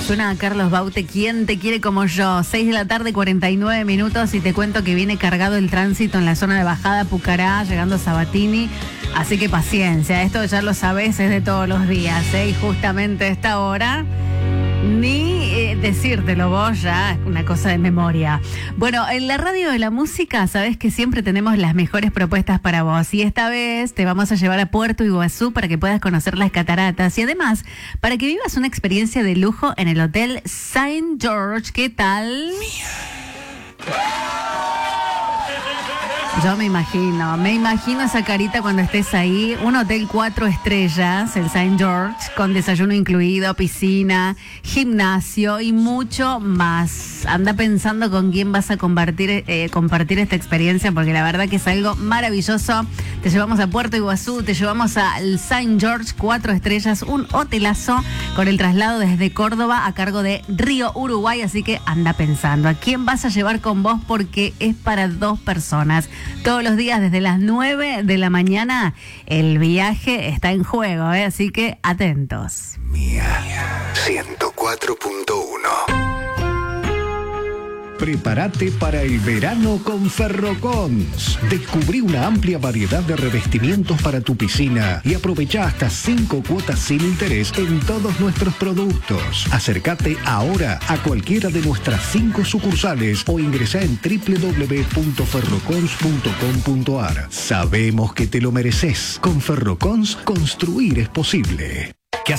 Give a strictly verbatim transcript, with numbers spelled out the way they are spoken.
Suena a Carlos Baute, ¿quién te quiere como yo? seis de la tarde, cuarenta y nueve minutos, y te cuento que viene cargado el tránsito en la zona de bajada Pucará, llegando a Sabatini. Así que paciencia, esto ya lo sabés, es de todos los días, ¿eh? Y justamente a esta hora, ni eh, decírtelo vos, ya es una cosa de memoria. Bueno, en la radio de la música, sabés que siempre tenemos las mejores propuestas para vos. Y esta vez te vamos a llevar a Puerto Iguazú para que puedas conocer las cataratas. Y además, para que vivas una experiencia de lujo en el Hotel Saint George. ¿Qué tal? Yo me imagino, me imagino esa carita cuando estés ahí. Un hotel cuatro estrellas, el Saint George, con desayuno incluido, piscina, gimnasio y mucho más. Anda pensando con quién vas a compartir, eh, compartir esta experiencia, porque la verdad que es algo maravilloso. Te llevamos a Puerto Iguazú, te llevamos al Saint George cuatro estrellas, un hotelazo con el traslado desde Córdoba a cargo de Río Uruguay. Así que anda pensando a quién vas a llevar con vos, porque es para dos personas. Todos los días desde las nueve de la mañana el viaje está en juego, ¿eh? Así que atentos. Mía ciento cuatro punto uno. Prepárate para el verano con Ferrocons. Descubrí una amplia variedad de revestimientos para tu piscina y aprovecha hasta cinco cuotas sin interés en todos nuestros productos. Acércate ahora a cualquiera de nuestras cinco sucursales o ingresa en doble u doble u doble u punto ferrocons punto com punto a r. Sabemos que te lo mereces. Con Ferrocons, construir es posible.